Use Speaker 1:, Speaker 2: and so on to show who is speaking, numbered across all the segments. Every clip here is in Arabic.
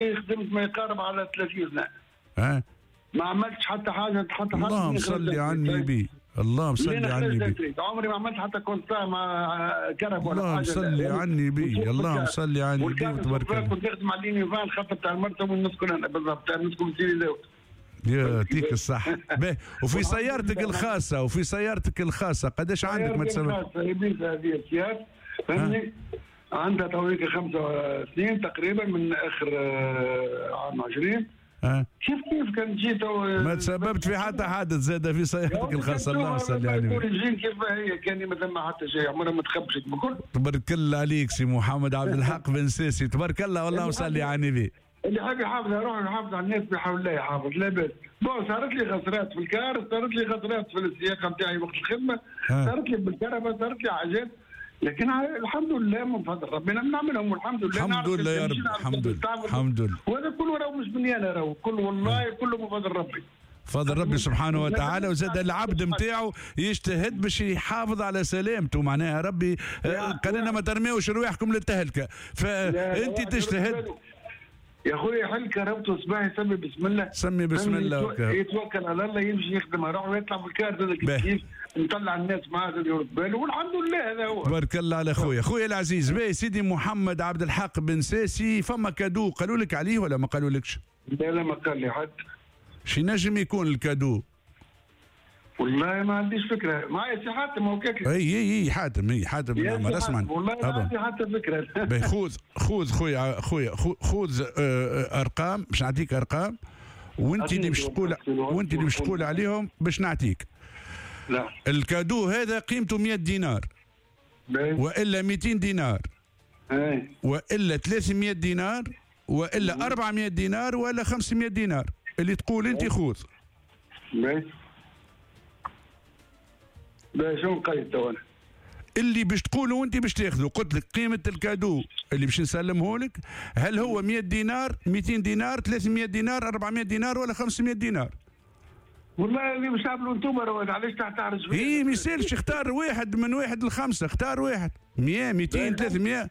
Speaker 1: خدمت ما يقارب على 30 سنه. ما عملتش حتى حاجه
Speaker 2: اللهم صل على النبي. اللهم صل على النبي.
Speaker 1: عمري ما عملت حتى كونسا مع كرف ولا حاجه.
Speaker 2: اللهم صل على النبي. اللهم صل على النبي تبارك الله.
Speaker 1: كنت نخدم على اللينيفان الخط بتاع المرتب ونسكن انا بالضبط نسكن سيدي داود.
Speaker 2: يعطيك الصحة. باهي وفي سيارتك الخاصة قداش عندك ما تسمى؟
Speaker 1: الخاصة يبيزها هذه السيارة فهمني عندها تويك 5 سنين تقريبا من اخر عام 20. كيف كان جيت
Speaker 2: ما تسببت في حتى حادث زاد في سيارتك الخاصة. اللهم صل على النبي.
Speaker 1: الجين كيف هي كان ما ثم حتى شيء عمرها ما تخبشت بكل.
Speaker 2: تبارك الله عليك سي محمد عبد الحق بن سيسي تبارك الله. والله صل على النبي.
Speaker 1: اللي حاب يحافظ يروح يحافظ على الناس بحول الله يحافظ لا باس. صارت لي خسارات في الكار، صارت لي خسارات في السياقه نتاعي وقت الخدمه، صارت لي بالكهرباء، صارت لي حاجات، لكن الحمد لله من فضل ربنا بنعملهم والحمد لله.
Speaker 2: الحمد لله يا رب. الحمد لله.
Speaker 1: وهذا كله راهو مش مني انا راهو كله والله كله من فضل ربي.
Speaker 2: فضل ربي سبحانه وتعالى. وزاد العبد نتاعو يجتهد باش يحافظ على سلامته معناها ربي قال لنا ما ترميوش رواحكم للتهلكه فانت تجتهد.
Speaker 1: يا اخوي حل كهربته صباح يسمي بسم الله.
Speaker 2: سمي بسم الله.
Speaker 1: يتوكل على الله يمشي يخدم روح ويطلع بالكار كيف نطلع الناس معاه يرد باله والحمد لله. هذا هو.
Speaker 2: تبارك الله على خويا العزيز. باهي سيدي محمد عبد الحق بن ساسي فما كادو قالوا لك عليه ولا ما قالوا لكش؟
Speaker 1: لا ما قال لي حد.
Speaker 2: شي نجم يكون الكادو؟
Speaker 1: والله ما عنديش فكره. معايا سي حاتم هكاك.
Speaker 2: اي حاتم نعم رسما.
Speaker 1: والله ما عندي حتى فكره.
Speaker 2: باهي خذ خويا ارقام باش نعطيك ارقام وانت اللي باش تقول عليهم باش نعطيك.
Speaker 1: لا
Speaker 2: الكادو هذا قيمته 100 دينار والا 200 دينار والا 300 دينار والا 400 دينار ولا 500 دينار اللي تقول انت خذ.
Speaker 1: شو نقيد تو انا؟
Speaker 2: اللي باش تقوله وانت باش تاخذه. قلت لك قيمه الكادو اللي باش نسلمه لك هل هو 100 دينار 200 دينار 300 دينار 400 دينار ولا 500 دينار؟
Speaker 1: والله اللي مش عاملوا انتم علاش تعرج فيه؟
Speaker 2: ايه ما يسالش اختار واحد من 1 ل5 اختار واحد 100 200 300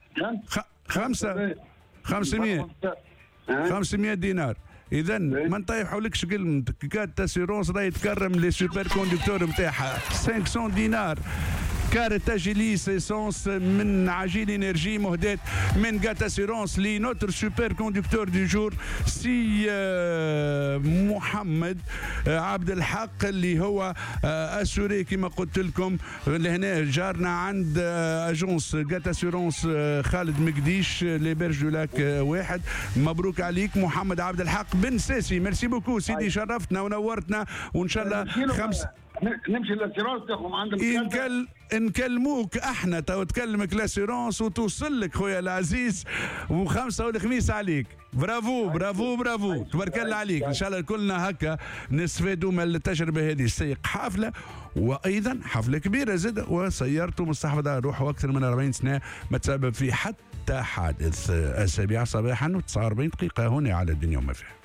Speaker 2: 500 دينار. اذا ما نطيحولكش كلمتك كارت اسيرونس راهي تكرم لي سوبر كوندكتور نتاعها 500 دينار. كارت اجيليس اسونس من عجين انرجي مهدات من جات اسيرونس لي نوتر سوبر كوندكتور دي جور سي محمد عبد الحق اللي هو اسوري كما قلت لكم لهنا جارنا عند اجونس جات اسيرونس خالد مقديش لي بيرج دو لاك 1. مبروك عليك محمد عبد الحق بن ساسي. ميرسي بوكو سيدي شرفتنا ونورتنا وان شاء الله
Speaker 1: نمشي للاسيرونس تاخذ عندهم
Speaker 2: نكلموك احنا تو تكلمك لاسيرونس وتوصل لك خويا العزيز وخمسه والخميس عليك. برافو تبارك الله عليك. ان شاء الله كلنا هكا نستفادوا من التجربه هذه. السيق حافله وايضا حفله كبيره زاد وسيارته مستحفظه روحه اكثر من 40 سنه ما تسبب في حتى حادث. 7 صباحا و49 دقيقه هنا على الدنيا وما فيها.